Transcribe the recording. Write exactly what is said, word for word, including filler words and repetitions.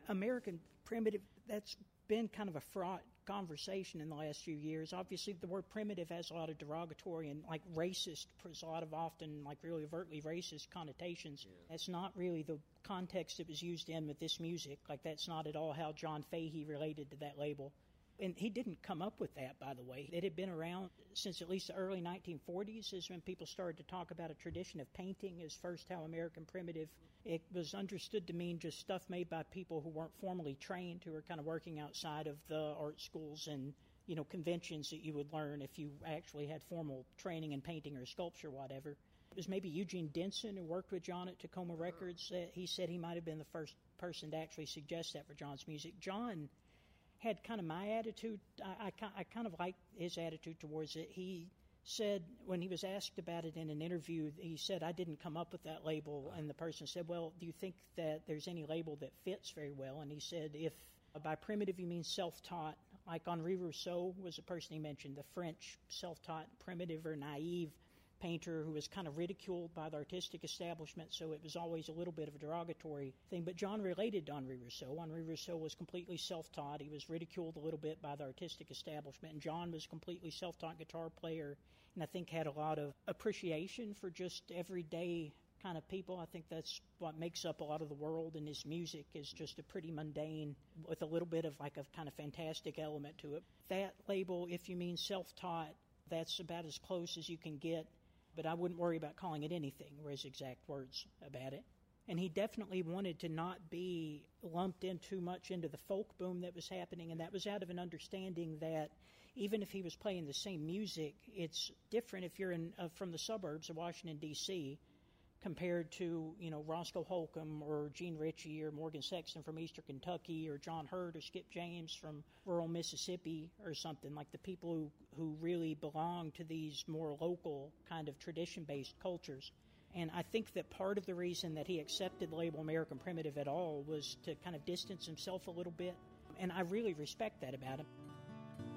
American Primitive, that's been kind of a fraught conversation in the last few years. Obviously, the word primitive has a lot of derogatory and like racist, there's a lot of often like really overtly racist connotations. Yeah. That's not really the context it was used in with this music. Like that's not at all how John Fahey related to that label. And he didn't come up with that, by the way. It had been around since at least the early nineteen forties is when people started to talk about a tradition of painting as first how American Primitive. It was understood to mean just stuff made by people who weren't formally trained, who were kind of working outside of the art schools and, you know, conventions that you would learn if you actually had formal training in painting or sculpture, whatever. It was maybe Eugene Denson who worked with John at Tacoma Records. Uh, he said he might have been the first person to actually suggest that for John's music. John had kind of my attitude. I, I, I kind of liked his attitude towards it. He said, when he was asked about it in an interview, he said, I didn't come up with that label. And the person said, well, do you think that there's any label that fits very well? And he said, if by primitive you mean self-taught, like Henri Rousseau was a person he mentioned, the French self-taught primitive or naive painter who was kind of ridiculed by the artistic establishment, so it was always a little bit of a derogatory thing. But John related to Henri Rousseau. Henri Rousseau was completely self-taught. He was ridiculed a little bit by the artistic establishment, and John was a completely self-taught guitar player, and I think had a lot of appreciation for just everyday kind of people. I think that's what makes up a lot of the world, and his music is just a pretty mundane with a little bit of like a kind of fantastic element to it. That label, if you mean self-taught, that's about as close as you can get. But I wouldn't worry about calling it anything, were his exact words about it. And he definitely wanted to not be lumped in too much into the folk boom that was happening, and that was out of an understanding that even if he was playing the same music, it's different if you're in uh, from the suburbs of Washington, D C, compared to, you know, Roscoe Holcomb or Gene Ritchie or Morgan Sexton from Eastern Kentucky or John Hurt or Skip James from rural Mississippi or something, like the people who, who really belong to these more local kind of tradition-based cultures. And I think that part of the reason that he accepted the label American Primitive at all was to kind of distance himself a little bit, and I really respect that about him.